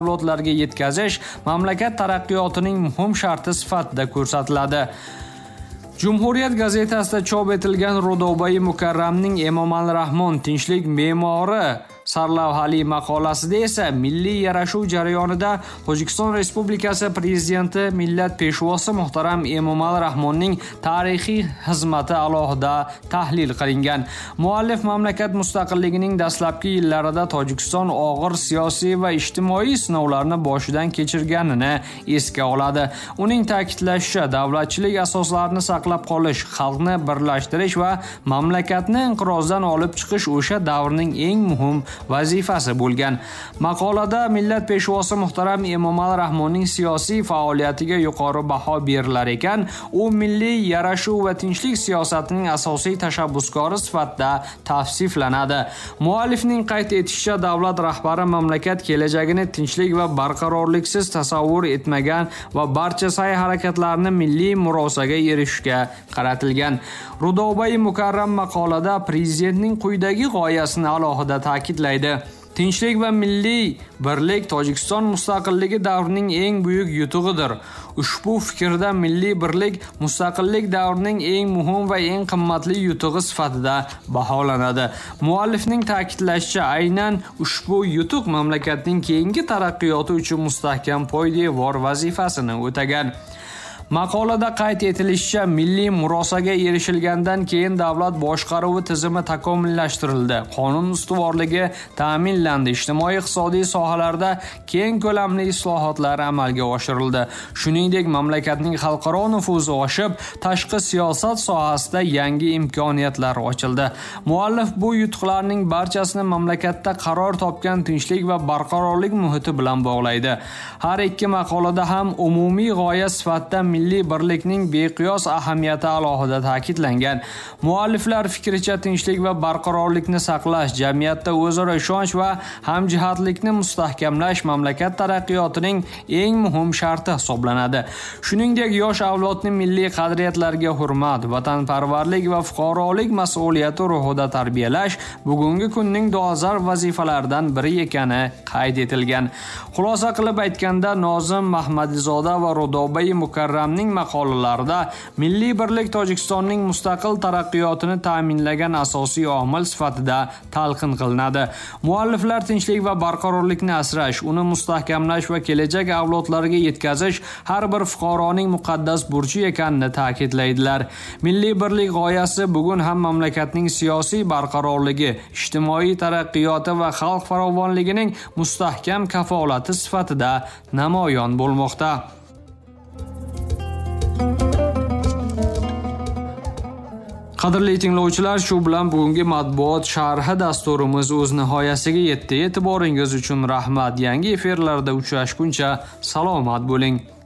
avlodlarga yetkazish mamlakat taraqqiyotining muhim sharti sifatida ko'rsatiladi. Jumhuriyat gazetasida chop etilgan Rudobai Mukarramning Emomali Rahmon tinchlik me'mori sarlavhali maqolasida esa milliy yarashuv jarayonida Tojikiston Respublikasi prezidenti millat peshvosi muhtaram Emomali Rahmonning tarixiy xizmati alohida tahlil qilingan. Muallif mamlakat mustaqilligining dastlabki yillarida Tojikiston og'ir siyosiy va ijtimoiy sinovlarni boshidan kechirganini esga oladi. Uning ta'kidlashicha, davlatchilik asoslarini saqlab qolish, xalqni birlashtirish va mamlakatni inqirozdan olib chiqish o'sha davrning eng muhim vazifasi bo'lgan. Maqolada millat peshvosi muhtaram Emomali Rahmonning siyosiy faoliyatiga yuqori baho berilar ekan, u milliy yarashuv va tinchlik siyosatining asosiy tashabbuskori sifatida tavsiflanadi. Muallifning qayd etishicha, davlat rahbari mamlakat kelajagini tinchlik va barqarorliksiz tasavvur etmagan va barcha sa'y-harakatlarni milliy murosaga erishishga qaratilgan. Rudobai Mukarram maqolada prezidentning quyidagi g'oyasini alohida ta'kidlaydi. Tinchlik va milliy birlik Tojikiston mustaqilligi davrining eng buyuk yutug'idir. Ushbu fikrda milliy birlik mustaqillik davrining eng muhim va eng qimmatli yutug'i sifatida baholanadi. Muallifning ta'kidlashicha, aynan ushbu yutuq mamlakatning keyingi taraqqiyoti uchun mustahkam poydevor vazifasini o'tagan. Maqolada qayd etilishicha, milliy murosaga erishilgandan keyin davlat boshqaruvi tizimi takomillashtirildi. Qonun ustuvorligi ta'minlandi. Ijtimoiy-iqtisodiy sohalarda keng ko'lamli islohotlar amalga oshirildi. Shuningdek, mamlakatning xalqaro nufuzi oshib, tashqi siyosat sohasida yangi imkoniyatlar ochildi. Muallif bu yutuqlarning barchasini mamlakatda qaror topgan tinchlik va barqarorlik muhiti bilan bog'laydi. Har ikki maqolada ham umumiy g'oya sifatida milliy birlikning beqiyos ahamiyati alohida ta'kidlangan. Mualliflar fikricha, tinchlik va barqarorlikni saqlash, jamiyatda o'zaro ishonch va hamjihatlikni mustahkamlash mamlakat taraqqiyotining eng muhim sharti hisoblanadi. Shuningdek, yosh avlodni milliy qadriyatlarga hurmat, vatanparvarlik va fuqarolik mas'uliyati ruhida tarbiyalash bugungi kunning dolzarb vazifalaridan biri ekani qayd etilgan. Xulosa qilib aytganda, Nozim Mahmadizoda va Rudobai Mukarramning maqolalarida milliy birlik Tojikistonning mustaqil taraqqiyotini ta'minlagan asosiy omil sifatida talqin qilinadi. Mualliflar tinchlik va barqarorlikni asrash, uni mustahkamlash va kelajak avlodlarga yetkazish har bir fuqaroning muqaddas burchi ekanini ta'kidlaydilar. Milliy birlik g'oyasi bugun ham mamlakatning siyosiy barqarorligi, ijtimoiy taraqqiyoti va xalq farovonligining mustahkam kafolati sifatida namoyon bo'lmoqda. Qadrli tinglovchilar, shu bilan bugungi matbuot sharhi dasturimiz o'z nihoyasiga yetdi. E'tiboringiz uchun rahmat. Yangi efirlarda uchrashguncha salomat bo'ling.